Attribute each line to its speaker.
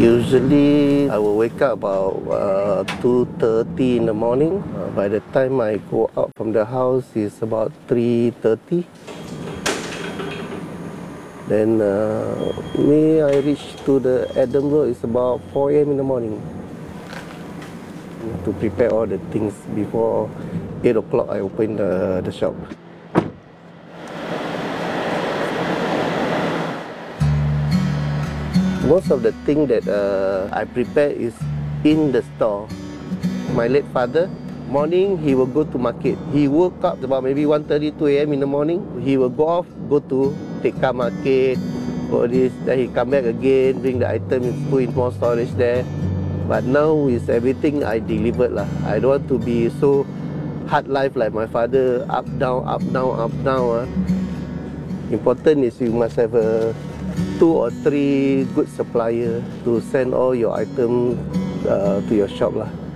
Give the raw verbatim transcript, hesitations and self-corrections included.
Speaker 1: Usually, I will wake up about uh, two thirty in the morning. Uh, by the time I go out from the house, it's about three thirty. Then uh, me, I reach to the Edinburgh, it's about four a m in the morning. To prepare all the things before eight o'clock, I open the, the shop. Most of the thing that uh, I prepare is in the store. My late father, morning he will go to market. He woke up about maybe one thirty, two a m in the morning. He will go off, go to Tekka market, all this. Then he come back again, bring the item, put in more storage there. But now is everything I delivered lah. I don't want to be so hard life like my father, up down, up down, up down. Ah. Important is you must have a two or three good supplier to send all your items uh, to your shop lah.